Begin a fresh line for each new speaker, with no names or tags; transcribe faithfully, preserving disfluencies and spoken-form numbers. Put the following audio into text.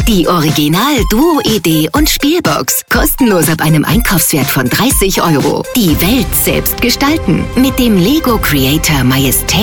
Die Original-Duo-Idee und Spielbox. Kostenlos ab einem Einkaufswert von dreißig Euro. Die Welt selbst gestalten. Mit dem Lego Creator Majestät